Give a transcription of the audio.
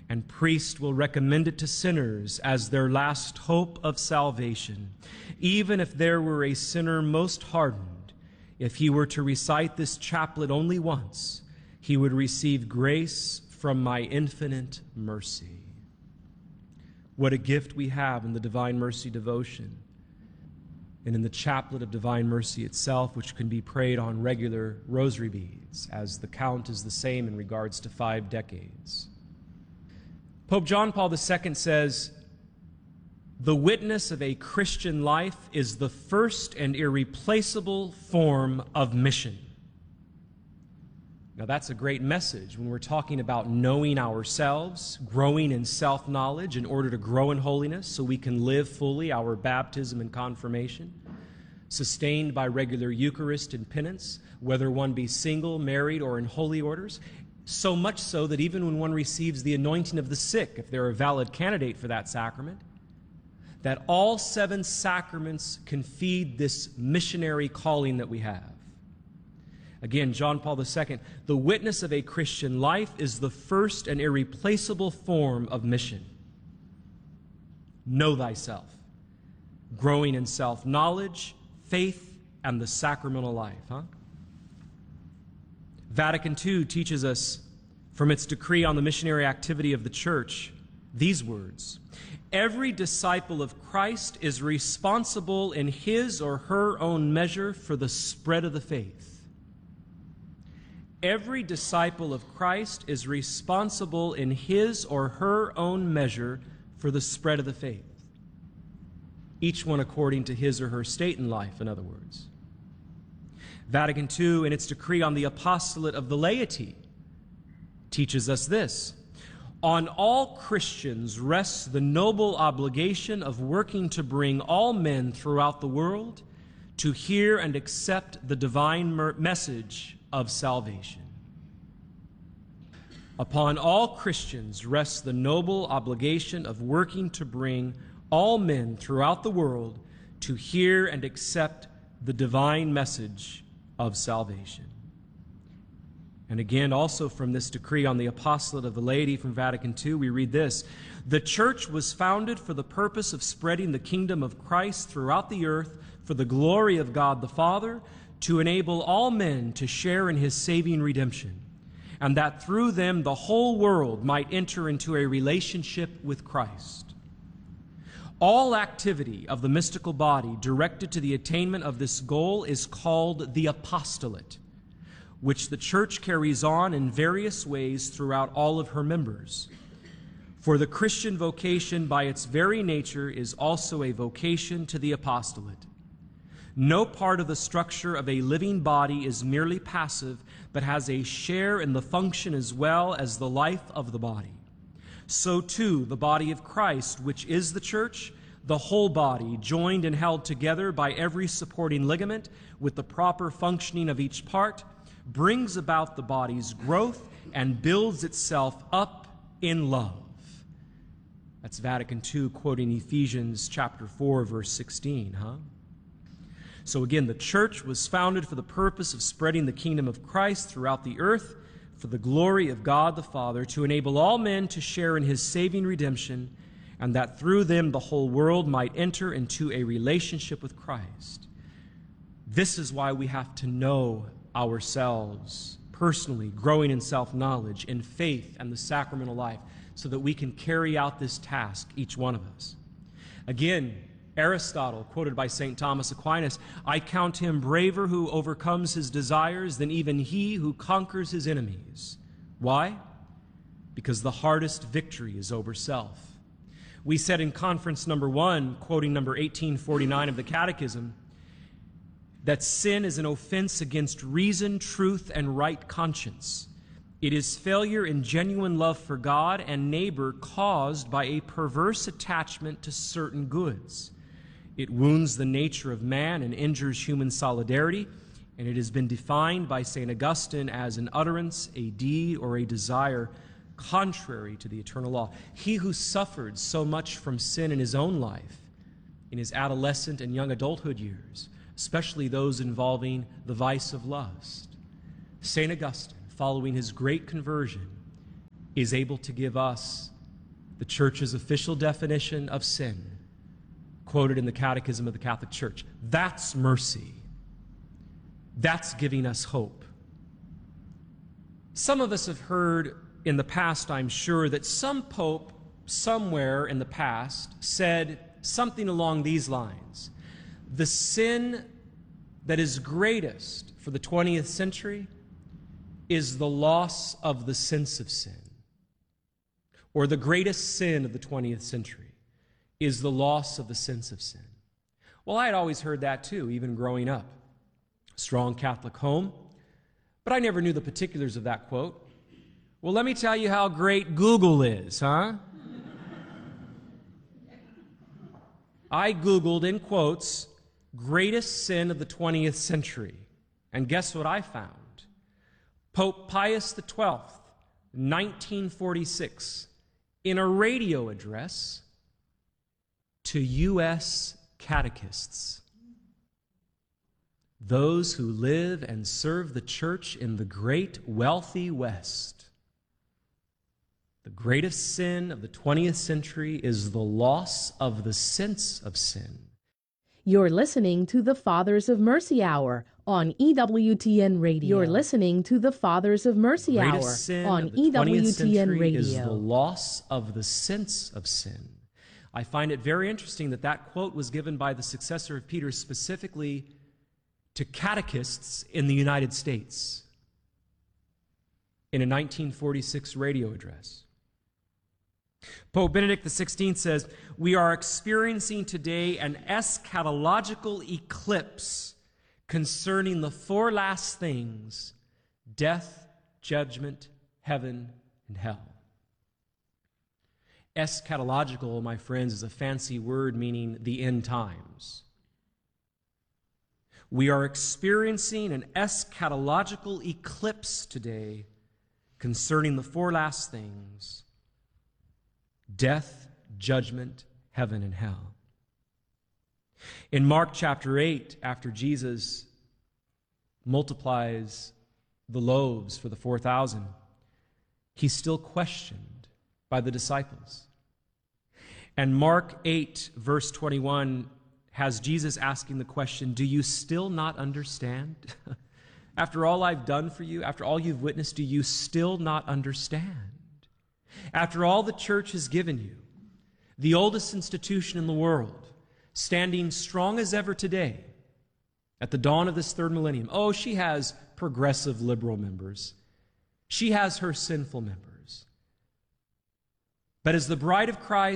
and priest will recommend it to sinners as their last hope of salvation. Even if there were a sinner most hardened, if he were to recite this chaplet only once, he would receive grace from my infinite mercy. What a gift we have in the Divine Mercy devotion and in the chaplet of Divine Mercy itself, which can be prayed on regular rosary beads, as the count is the same in regards to 5 decades. Pope John Paul II says, "The witness of a Christian life is the first and irreplaceable form of mission." Now that's a great message when we're talking about knowing ourselves, growing in self-knowledge in order to grow in holiness so we can live fully our baptism and confirmation, sustained by regular Eucharist and penance, whether one be single, married, or in holy orders. So much so that even when one receives the anointing of the sick, if they're a valid candidate for that sacrament, that all 7 sacraments can feed this missionary calling that we have. Again, John Paul II, the witness of a Christian life is the first and irreplaceable form of mission. Know thyself, growing in self-knowledge, faith, and the sacramental life, Vatican II teaches us from its decree on the missionary activity of the Church these words: "Every disciple of Christ is responsible in his or her own measure for the spread of the faith." Every disciple of Christ is responsible in his or her own measure for the spread of the faith. Each one according to his or her state in life, in other words. Vatican II, in its decree on the apostolate of the laity, teaches us this: "On all Christians rests the noble obligation of working to bring all men throughout the world to hear and accept the divine message of salvation." Upon all Christians rests the noble obligation of working to bring all men throughout the world to hear and accept the divine message of salvation. And again, also from this decree on the apostolate of the laity from Vatican II, we read this: "The Church was founded for the purpose of spreading the kingdom of Christ throughout the earth for the glory of God the Father, to enable all men to share in his saving redemption, and that through them the whole world might enter into a relationship with Christ." All activity of the mystical body directed to the attainment of this goal is called the apostolate, which the Church carries on in various ways throughout all of her members. For the Christian vocation by its very nature is also a vocation to the apostolate. No part of the structure of a living body is merely passive, but has a share in the function as well as the life of the body. So too, the body of Christ, which is the Church, the whole body, joined and held together by every supporting ligament with the proper functioning of each part, brings about the body's growth and builds itself up in love. That's Vatican II quoting Ephesians chapter 4, verse 16, So again, the Church was founded for the purpose of spreading the kingdom of Christ throughout the earth for the glory of God the Father, to enable all men to share in his saving redemption, and that through them the whole world might enter into a relationship with Christ. This is why we have to know ourselves personally, growing in self-knowledge, in faith and the sacramental life, so that we can carry out this task, each one of us. Again, Aristotle, quoted by St. Thomas Aquinas, "I count him braver who overcomes his desires than even he who conquers his enemies." Why? Because the hardest victory is over self. We said in conference number 1, quoting number 1849 of the Catechism, that sin is an offense against reason, truth, and right conscience. It is failure in genuine love for God and neighbor caused by a perverse attachment to certain goods. It wounds the nature of man and injures human solidarity, and it has been defined by St. Augustine as an utterance, a deed, or a desire contrary to the eternal law. He who suffered so much from sin in his own life, in his adolescent and young adulthood years, especially those involving the vice of lust, St. Augustine, following his great conversion, is able to give us the Church's official definition of sin, quoted in the Catechism of the Catholic Church. That's mercy. That's giving us hope. Some of us have heard in the past, I'm sure, that some pope somewhere in the past said something along these lines. The sin that is greatest for the 20th century is the loss of the sense of sin. Or the greatest sin of the 20th century is the loss of the sense of sin. Well, I had always heard that too, even growing up. Strong Catholic home, but I never knew the particulars of that quote. Well, let me tell you how great Google is, huh? I Googled, in quotes, greatest sin of the 20th century. And guess what I found? Pope Pius XII, 1946, in a radio address to U.S. catechists, those who live and serve the church in the great wealthy West. The greatest sin of the 20th century is the loss of the sense of sin. You're listening to the Fathers of Mercy Hour on EWTN Radio. You're listening to the Fathers of Mercy Hour on EWTN Radio. Is the loss of the sense of sin. I find it very interesting that that quote was given by the successor of Peter specifically to catechists in the United States in a 1946 radio address. Pope Benedict XVI says, "We are experiencing today an eschatological eclipse concerning the four last things: death, judgment, heaven, and hell." Eschatological, my friends, is a fancy word meaning the end times. We are experiencing an eschatological eclipse today concerning the four last things: death, judgment, heaven, and hell. In Mark chapter 8, after Jesus multiplies the loaves for the 4,000, he's still questioned by the disciples. And Mark 8, verse 21, has Jesus asking the question, "Do you still not understand? After all I've done for you, after all you've witnessed, do you still not understand? After all the church has given you, the oldest institution in the world, standing strong as ever today, at the dawn of this third millennium, oh, she has progressive liberal members. She has her sinful members. But as the bride of Christ,